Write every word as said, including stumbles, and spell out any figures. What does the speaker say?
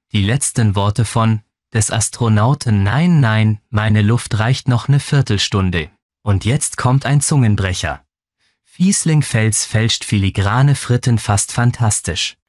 Die letzten Worte von des Astronauten: Nein, nein, meine Luft reicht noch ne Viertelstunde. Und jetzt kommt ein Zungenbrecher. Fiesling Fels fälscht filigrane Fritten fast fantastisch.